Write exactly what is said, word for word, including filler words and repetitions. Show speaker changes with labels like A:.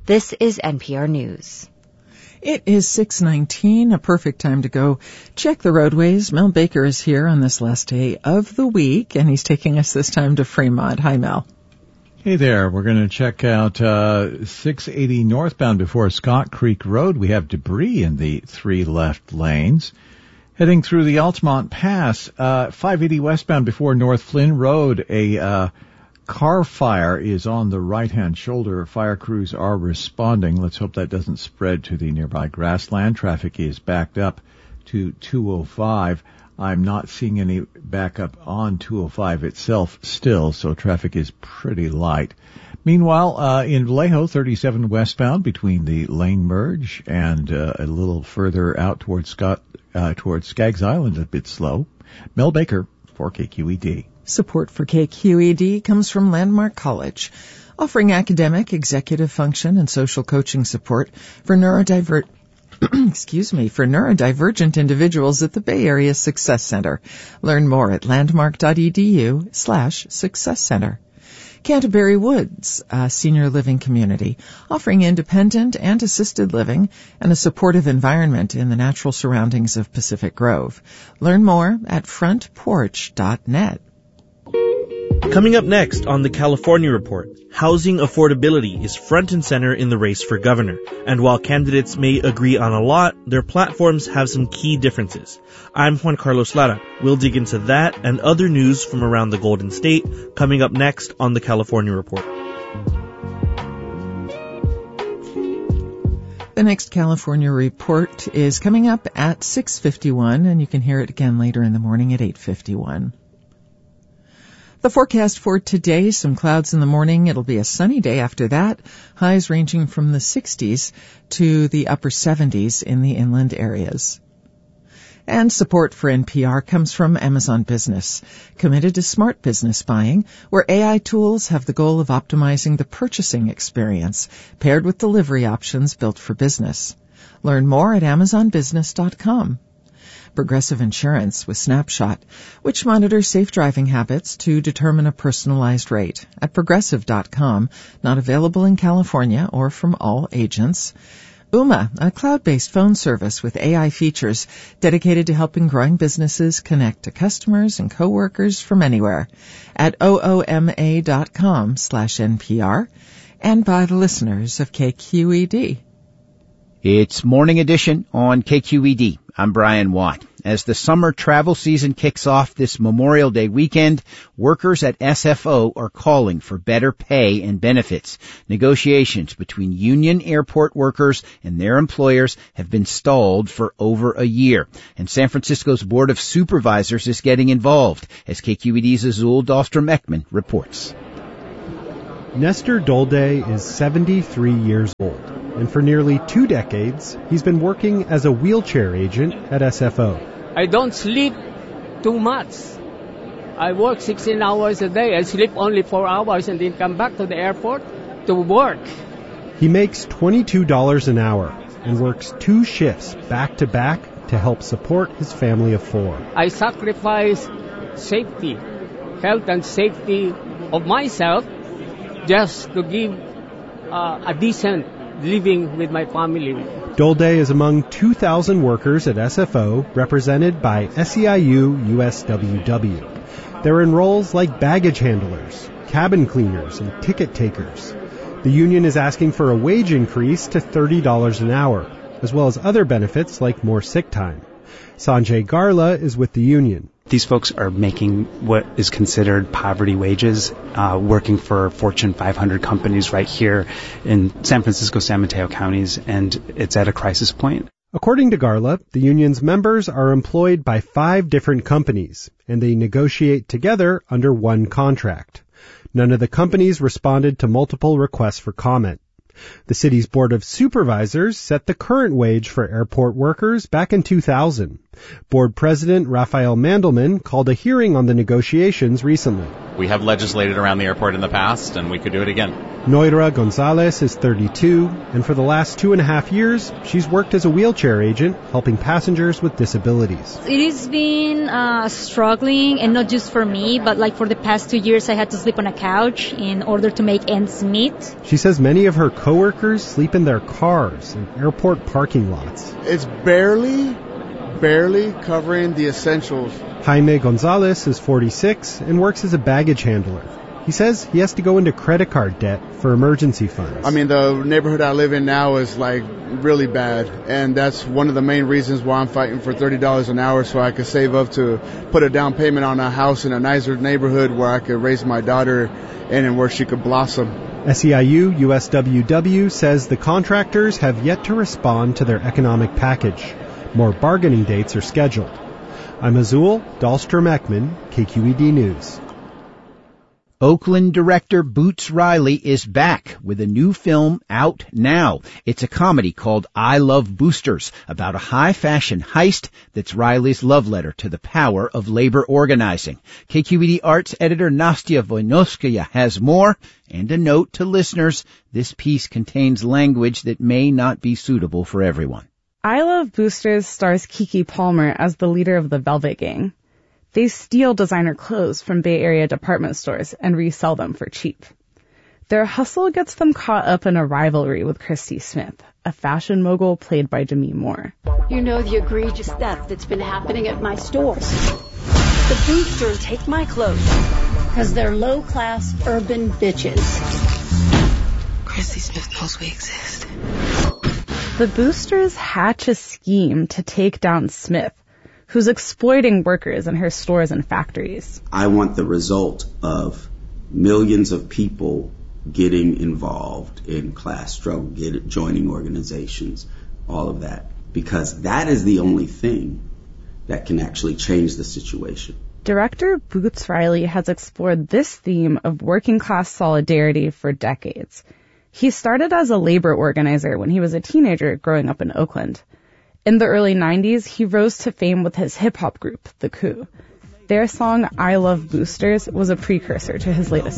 A: This is N P R News.
B: It is six nineteen, a perfect time to go check the roadways. Mel Baker is here on this last day of the week, and he's taking us this time to Fremont. Hi, Mel.
C: Hey there. We're going to check out uh six eighty northbound before Scott Creek Road. We have debris in the three left lanes. Heading through the Altamont Pass, uh five eighty westbound before North Flynn Road, a uh car fire is on the right-hand shoulder. Fire crews are responding. Let's hope that doesn't spread to the nearby grassland. Traffic is backed up to two oh five. I'm not seeing any backup on two oh five itself still, so traffic is pretty light. Meanwhile, uh, in Vallejo, thirty-seven westbound between the lane merge and uh, a little further out towards Scott, uh, towards Skaggs Island, a bit slow. Mel Baker for K Q E D.
B: Support for K Q E D comes from Landmark College, offering academic, executive function, and social coaching support for neurodiver- excuse me, for neurodivergent individuals at the Bay Area Success Center. Learn more at landmark.edu slash success center. Canterbury Woods, a senior living community, offering independent and assisted living and a supportive environment in the natural surroundings of Pacific Grove. Learn more at front porch dot net.
D: Coming up next on the California Report, housing affordability is front and center in the race for governor. And while candidates may agree on a lot, their platforms have some key differences. I'm Juan Carlos Lara. We'll dig into that and other news from around the Golden State coming up next on the California Report.
B: The next California Report is coming up at six fifty-one, and you can hear it again later in the morning at eight fifty-one. The forecast for today, some clouds in the morning. It'll be a sunny day after that. Highs ranging from the sixties to the upper seventies in the inland areas. And support for N P R comes from Amazon Business, committed to smart business buying, where A I tools have the goal of optimizing the purchasing experience, paired with delivery options built for business. Learn more at amazon business dot com. Progressive Insurance with Snapshot, which monitors safe driving habits to determine a personalized rate. At progressive dot com, not available in California or from all agents. Ooma, a cloud-based phone service with A I features dedicated to helping growing businesses connect to customers and coworkers from anywhere. At ooma dot com slash N P R and by the listeners of K Q E D.
E: It's Morning Edition on K Q E D. I'm Brian Watt. As the summer travel season kicks off this Memorial Day weekend, workers at S F O are calling for better pay and benefits. Negotiations between union airport workers and their employers have been stalled for over a year. And San Francisco's Board of Supervisors is getting involved, as K Q E D's Azul Dahlstrom-Ekman reports.
F: Nestor Dolde is seventy-three years old, and for nearly two decades, he's been working as a wheelchair agent at S F O.
G: I don't sleep too much. I work sixteen hours a day. I sleep only four hours and then come back to the airport to work.
F: He makes twenty-two dollars an hour and works two shifts back-to-back to help support his family of four.
G: I sacrifice safety, health and safety of myself just to give uh, a decent living with my family.
F: Dolde is among two thousand workers at S F O represented by S E I U U S W W. They're in roles like baggage handlers, cabin cleaners, and ticket takers. The union is asking for a wage increase to thirty dollars an hour, as well as other benefits like more sick time. Sanjay Garla is with the union.
H: These folks are making what is considered poverty wages, uh, working for Fortune five hundred companies right here in San Francisco, San Mateo counties, and it's at a crisis point.
F: According to Garla, the union's members are employed by five different companies, and they negotiate together under one contract. None of the companies responded to multiple requests for comment. The city's Board of Supervisors set the current wage for airport workers back in two thousand. Board President Rafael Mandelman called a hearing on the negotiations recently.
I: We have legislated around the airport in the past, and we could do it again.
F: Noira Gonzalez is thirty-two, and for the last two and a half years, she's worked as a wheelchair agent, helping passengers with disabilities.
J: It has been uh, struggling, and not just for me, but like for the past two years, I had to sleep on a couch in order to make ends meet.
F: She says many of her co coworkers sleep in their cars in airport parking lots.
K: It's barely, barely covering the essentials.
F: Jaime Gonzalez is forty-six and works as a baggage handler. He says he has to go into credit card debt for emergency funds.
K: I mean, the neighborhood I live in now is like really bad, and that's one of the main reasons why I'm fighting for thirty dollars an hour so I could save up to put a down payment on a house in a nicer neighborhood where I could raise my daughter in and where she could blossom.
F: S E I U U S W W says the contractors have yet to respond to their economic package. More bargaining dates are scheduled. I'm Azul Dahlstrom-Ekman, K Q E D News.
E: Oakland director Boots Riley is back with a new film out now. It's a comedy called I Love Boosters, about a high-fashion heist that's Riley's love letter to the power of labor organizing. K Q E D Arts editor Nastya Voinovskaya has more, and a note to listeners, this piece contains language that may not be suitable for everyone.
L: I Love Boosters stars Keke Palmer as the leader of the Velvet Gang. They steal designer clothes from Bay Area department stores and resell them for cheap. Their hustle gets them caught up in a rivalry with Christy Smith, a fashion mogul played by Demi Moore.
M: You know the egregious theft that's been happening at my stores. The boosters take my clothes because they're low-class urban bitches.
N: Christy Smith knows we exist.
L: The boosters hatch a scheme to take down Smith, who's exploiting workers in her stores and factories.
O: I want the result of millions of people getting involved in class struggle, get, joining organizations, all of that, because that is the only thing that can actually change the situation.
L: Director Boots Riley has explored this theme of working class solidarity for decades. He started as a labor organizer when he was a teenager growing up in Oakland. In the early nineties, he rose to fame with his hip-hop group, The Coup. Their song, I Love Boosters, was a precursor to his latest